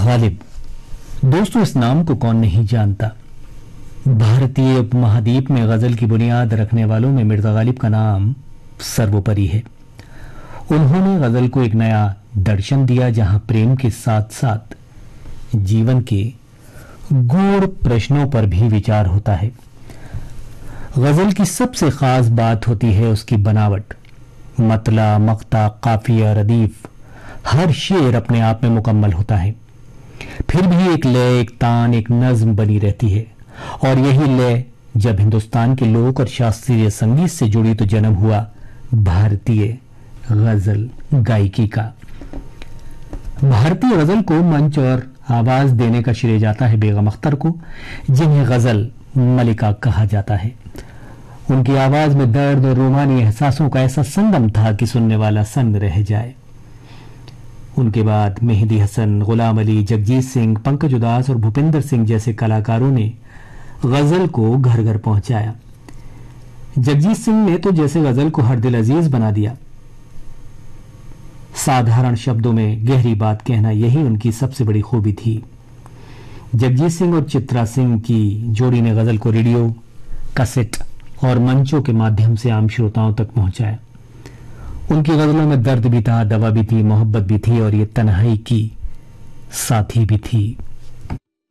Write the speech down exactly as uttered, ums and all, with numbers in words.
गालिब। दोस्तों, इस नाम को कौन नहीं जानता। भारतीय उपमहाद्वीप में गजल की बुनियाद रखने वालों में मिर्जा गालिब का नाम सर्वोपरि है। उन्होंने गजल को एक नया दर्शन दिया, जहां प्रेम के साथ साथ जीवन के गूढ़ प्रश्नों पर भी विचार होता है। गजल की सबसे खास बात होती है उसकी बनावट। मतला, मक्ता, काफिया, रदीफ, हर शेर अपने आप में मुकम्मल होता है। फिर भी एक लय, एक तान, एक नज्म बनी रहती है। और यही लय जब हिंदुस्तान के लोक और शास्त्रीय संगीत से जुड़ी तो जन्म हुआ भारतीय गजल गायकी का। भारतीय गजल को मंच और आवाज देने का श्रेय जाता है बेगम अख्तर को, जिन्हें गजल मलिका कहा जाता है। उनकी आवाज में दर्द और रोमानी एहसासों का ऐसा संगम था कि सुनने वाला सन्न रह जाए। उनके बाद मेहदी हसन, गुलाम अली, जगजीत सिंह, पंकज उदास और भूपिंदर सिंह जैसे कलाकारों ने गजल को घर घर पहुंचाया। जगजीत सिंह ने तो जैसे गजल को हर दिल अजीज बना दिया। साधारण शब्दों में गहरी बात कहना, यही उनकी सबसे बड़ी खूबी थी। जगजीत सिंह और चित्रा सिंह की जोड़ी ने गजल को रेडियो, कैसेट और मंचों के माध्यम से आम श्रोताओं तक पहुंचाया। उनकी गजलों में दर्द भी था, दवा भी थी, मोहब्बत भी थी और ये तन्हाई की साथी भी थी।